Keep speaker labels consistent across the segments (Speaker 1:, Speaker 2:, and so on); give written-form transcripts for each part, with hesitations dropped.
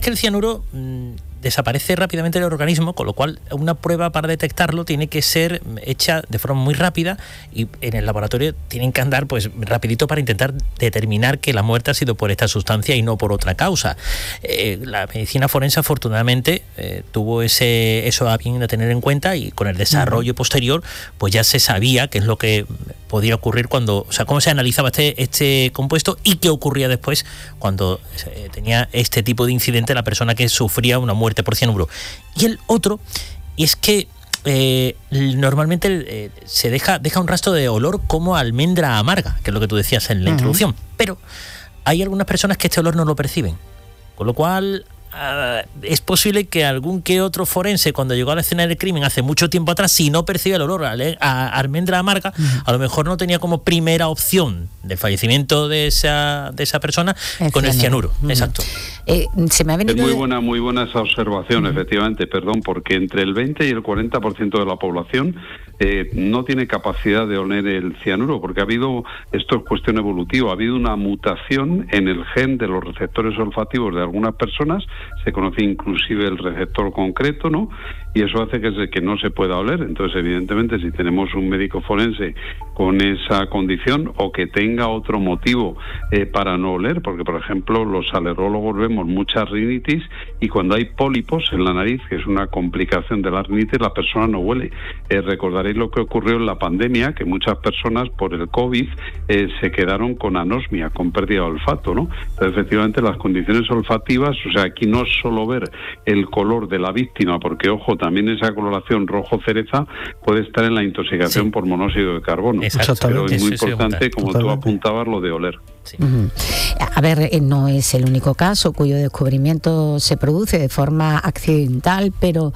Speaker 1: que el cianuro desaparece rápidamente del organismo, con lo cual una prueba para detectarlo tiene que ser hecha de forma muy rápida y en el laboratorio tienen que andar pues rapidito para intentar determinar que la muerte ha sido por esta sustancia y no por otra causa. La medicina forense afortunadamente tuvo eso a bien de tener en cuenta, y con el desarrollo posterior pues ya se sabía qué es lo que podía ocurrir cómo se analizaba este compuesto y qué ocurría después cuando tenía este tipo de incidente la persona que sufría una muerte por cianuro. Y el otro es que normalmente se deja un rastro de olor como almendra amarga, que es lo que tú decías en la introducción, pero hay algunas personas que este olor no lo perciben, con lo cual es posible que algún que otro forense, cuando llegó a la escena del crimen hace mucho tiempo atrás, si no percibe el olor a almendra amarga, a lo mejor no tenía como primera opción de fallecimiento de esa persona con el cianuro. Exacto.
Speaker 2: Se me ha venido
Speaker 3: es muy buena esa observación, efectivamente, porque entre el 20 y el 40% de la población no tiene capacidad de oler el cianuro, porque esto es cuestión evolutiva, ha habido una mutación en el gen de los receptores olfativos de algunas personas, se conoce inclusive el receptor concreto, ¿no? Y eso hace que no se pueda oler. Entonces, evidentemente, si tenemos un médico forense con esa condición o que tenga otro motivo para no oler, porque, por ejemplo, los alergólogos vemos mucha rinitis y cuando hay pólipos en la nariz, que es una complicación de la rinitis, la persona no huele. Recordaréis lo que ocurrió en la pandemia, que muchas personas por el COVID se quedaron con anosmia, con pérdida de olfato, ¿no? Entonces, efectivamente, las condiciones olfativas, o sea, aquí no es solo ver el color de la víctima, porque, ojo, también esa coloración rojo cereza puede estar en la intoxicación por monóxido de carbono. Pero es muy importante, como tú apuntabas, lo de oler.
Speaker 2: Sí. A ver, no es el único caso cuyo descubrimiento se produce de forma accidental, pero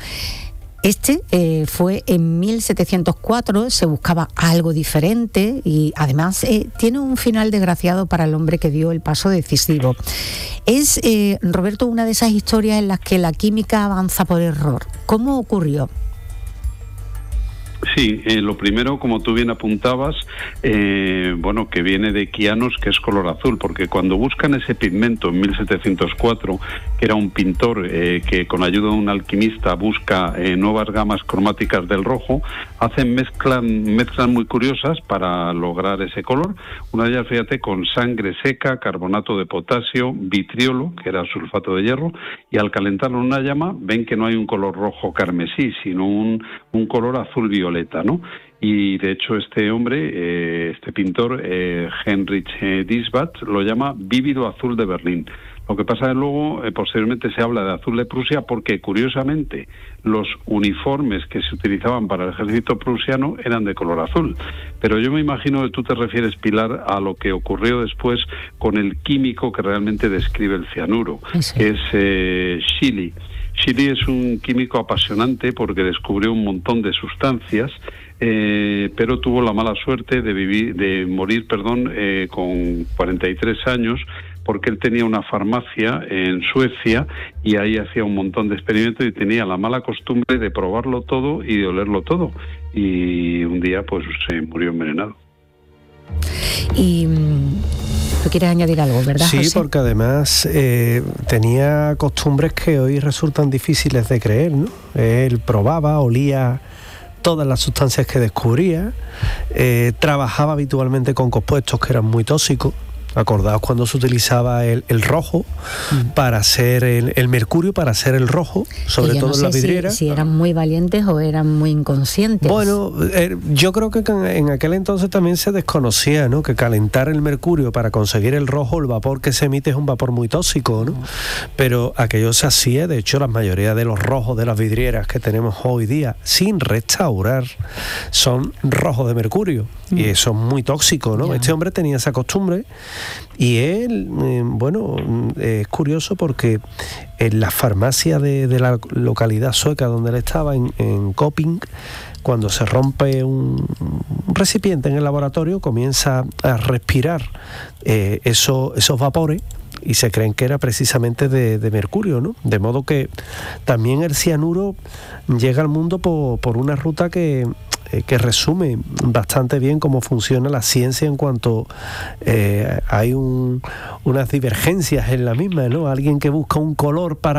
Speaker 2: fue en 1704, se buscaba algo diferente y además tiene un final desgraciado para el hombre que dio el paso decisivo. Es, Roberto, una de esas historias en las que la química avanza por error. ¿Cómo ocurrió?
Speaker 3: Sí, lo primero, como tú bien apuntabas, que viene de quianos, que es color azul, porque cuando buscan ese pigmento en 1704, que era un pintor que con ayuda de un alquimista busca nuevas gamas cromáticas del rojo, hacen mezclas muy curiosas para lograr ese color. Una de ellas, fíjate, con sangre seca, carbonato de potasio, vitriolo, que era sulfato de hierro, y al calentarlo en una llama ven que no hay un color rojo carmesí, sino un color azul violeta, ¿no? Y de hecho este hombre, este pintor, Heinrich Diesbach, lo llama vívido azul de Berlín. Lo que pasa es que luego, posteriormente se habla de azul de Prusia porque, curiosamente, los uniformes que se utilizaban para el ejército prusiano eran de color azul. Pero yo me imagino que tú te refieres, Pilar, a lo que ocurrió después con el químico que realmente describe el cianuro, que es Scheele. Scheele es un químico apasionante porque descubrió un montón de sustancias, pero tuvo la mala suerte de morir con 43 años, porque él tenía una farmacia en Suecia y ahí hacía un montón de experimentos y tenía la mala costumbre de probarlo todo y de olerlo todo. Y un día pues se murió envenenado.
Speaker 2: Y tú quieres añadir algo, ¿verdad,
Speaker 4: Sí,
Speaker 2: José?
Speaker 4: porque además tenía costumbres que hoy resultan difíciles de creer, ¿no? Él probaba, olía todas las sustancias que descubría, trabajaba habitualmente con compuestos que eran muy tóxicos. Acordaos cuando se utilizaba el rojo para hacer el mercurio, para hacer el rojo, sobre todo en la vidriera.
Speaker 2: Si eran muy valientes o eran muy inconscientes.
Speaker 4: Bueno, yo creo que en aquel entonces también se desconocía, ¿no? Que calentar el mercurio para conseguir el rojo, el vapor que se emite es un vapor muy tóxico, ¿no? Pero aquello se hacía. De hecho, la mayoría de los rojos de las vidrieras que tenemos hoy día, sin restaurar, son rojos de mercurio. Y son muy tóxicos, ¿no? Este hombre tenía esa costumbre. Y él, es curioso porque en la farmacia de la localidad sueca donde él estaba, en Köping, cuando se rompe un recipiente en el laboratorio, comienza a respirar esos vapores y se creen que era precisamente de mercurio, ¿no? De modo que también el cianuro llega al mundo por una ruta que resume bastante bien cómo funciona la ciencia en cuanto hay unas divergencias en la misma, ¿no? Alguien que busca un color para